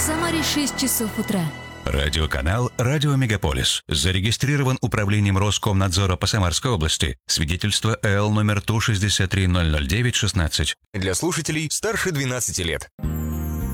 В Самаре 6 часов утра. Радиоканал «Радио Мегаполис». Зарегистрирован Управлением Роскомнадзора по Самарской области. Свидетельство ЭЛ номер 163-009-16. Для слушателей старше 12 лет.